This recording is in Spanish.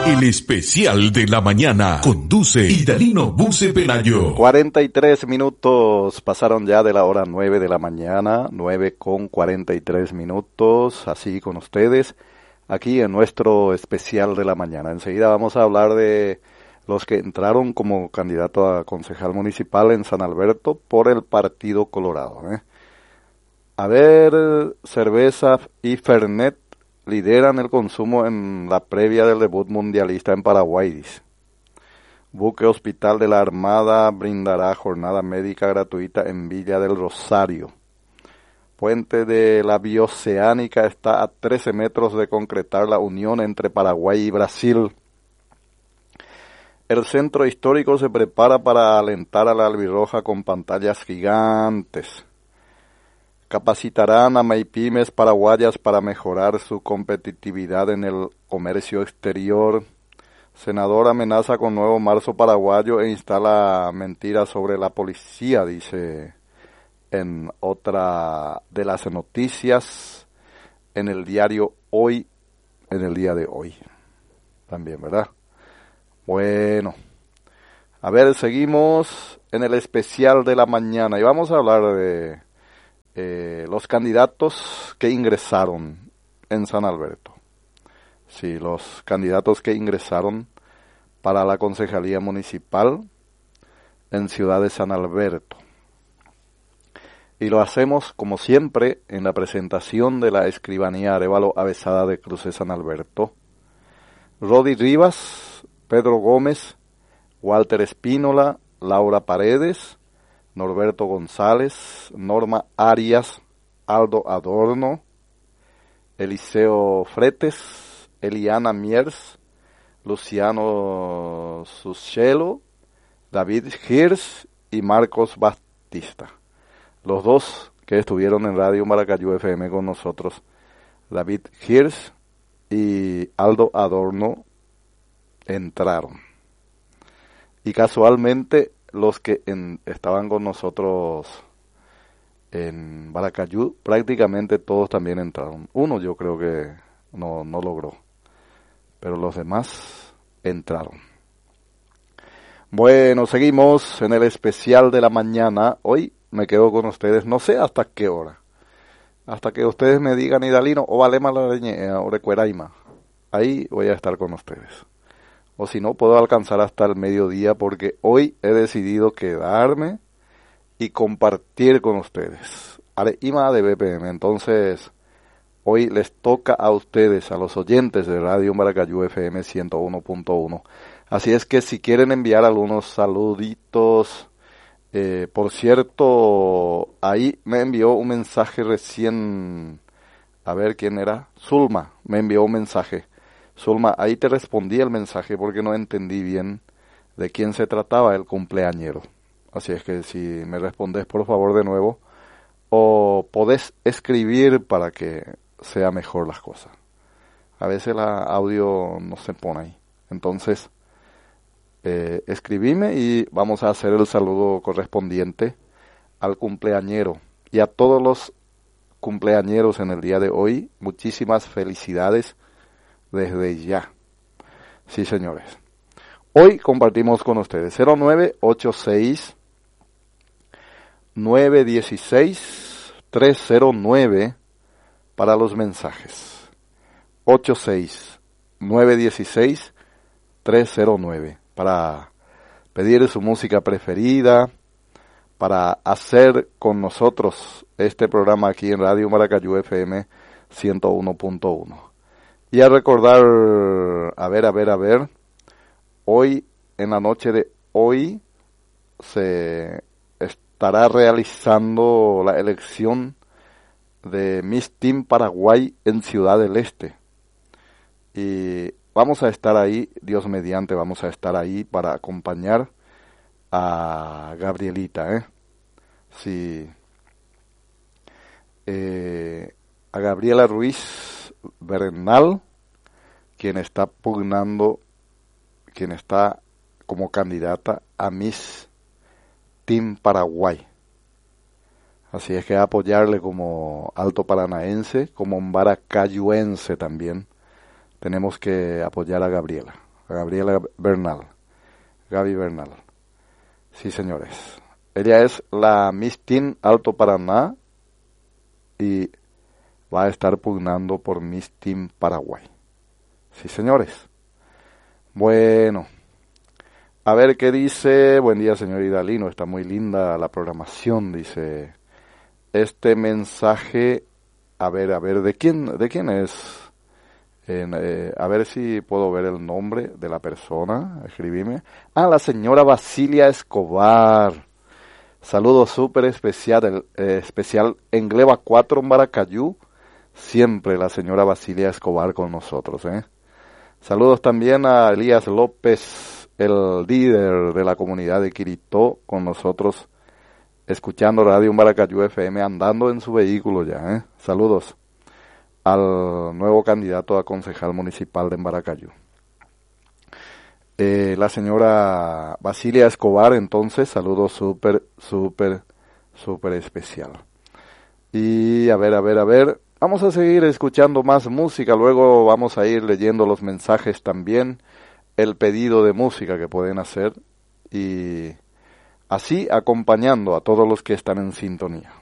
El especial de la mañana conduce Idalino Buce Pelayo. 43 minutos pasaron ya de la hora 9 de la mañana, 9:43, así con ustedes, aquí en nuestro especial de la mañana. Enseguida vamos a hablar de los que entraron como candidato a concejal municipal en San Alberto por el Partido Colorado. A ver, cerveza y Fernet lideran el consumo en la previa del debut mundialista en Paraguay, dice. Buque Hospital de la Armada brindará jornada médica gratuita en Villa del Rosario. Puente de la Bioceánica está a 13 metros de concretar la unión entre Paraguay y Brasil. El centro histórico se prepara para alentar a la albirroja con pantallas gigantes. Capacitarán a MyPymes paraguayas para mejorar su competitividad en el comercio exterior. Senador amenaza con nuevo marzo paraguayo e instala mentiras sobre la policía, dice en otra de las noticias en el diario Hoy, en el día de hoy. También, ¿verdad? Bueno, a ver, seguimos en el especial de la mañana y vamos a hablar de los candidatos que ingresaron en San Alberto. Sí, los candidatos que ingresaron para la concejalía municipal en Ciudad de San Alberto. Y lo hacemos, como siempre, en la presentación de la escribanía Arévalo Avesada de Cruces San Alberto. Rodi Rivas, Pedro Gómez, Walter Espínola, Laura Paredes, Norberto González, Norma Arias, Aldo Adorno, Eliseo Fretes, Eliana Miers, Luciano Suchelo, David Hirsch y Marcos Batista. Los dos que estuvieron en Radio Maracayú FM con nosotros, David Hirsch y Aldo Adorno, entraron. Y casualmente los que estaban con nosotros en Maracayú, prácticamente todos también entraron. Uno yo creo que no logró, pero los demás entraron. Bueno, seguimos en el especial de la mañana. Hoy me quedo con ustedes, no sé hasta qué hora. Hasta que ustedes me digan, Idalino, o valema la leña, o recueraima. Ahí voy a estar con ustedes. O si no, puedo alcanzar hasta el mediodía porque hoy he decidido quedarme y compartir con ustedes. Areima de BPM. Entonces, hoy les toca a ustedes, a los oyentes de Radio Maracayú FM 101.1. Así es que si quieren enviar algunos saluditos, por cierto, ahí me envió un mensaje recién, a ver quién era, Zulma, me envió un mensaje. Zulma, ahí te respondí el mensaje porque no entendí bien de quién se trataba el cumpleañero. Así es que si me respondes por favor de nuevo, o podés escribir para que sea mejor las cosas. A veces la audio no se pone ahí. Entonces, escribime y vamos a hacer el saludo correspondiente al cumpleañero. Y a todos los cumpleañeros en el día de hoy, muchísimas felicidades desde ya. Sí, señores. Hoy compartimos con ustedes 0986 916 309 para los mensajes. 86 916 309 para pedir su música preferida, para hacer con nosotros este programa aquí en Radio Maracayú FM 101.1. Y a recordar, a ver, hoy, en la noche de hoy, se estará realizando la elección de Miss Team Paraguay en Ciudad del Este. Y vamos a estar ahí, Dios mediante, vamos a estar ahí para acompañar a Gabrielita, Sí. A Gabriela Ruiz Bernal, quien está pugnando, quien está como candidata a Miss Team Paraguay. Así es que apoyarle como alto paranaense, como maracayuense también. Tenemos que apoyar a Gabriela. Gabriela Bernal. Gaby Bernal. Sí, señores. Ella es la Miss Teen Alto Paraná y va a estar pugnando por Miss Teen Paraguay. Sí, señores. Bueno, a ver qué dice. Buen día, señor Idalino. Está muy linda la programación, dice. Este mensaje, a ver, ¿de quién es? A ver si puedo ver el nombre de la persona. Escribime. La señora Basilia Escobar. Saludos súper especial en Gleba 4 en Maracayú. Siempre la señora Basilia Escobar con nosotros, Saludos también a Elías López, el líder de la comunidad de Quiritó, con nosotros, escuchando Radio Maracayú FM, andando en su vehículo ya, Saludos al nuevo candidato a concejal municipal de Maracayú. La señora Basilia Escobar, entonces, saludos súper especial. Y a ver, vamos a seguir escuchando más música, luego vamos a ir leyendo los mensajes también, el pedido de música que pueden hacer, y así acompañando a todos los que están en sintonía.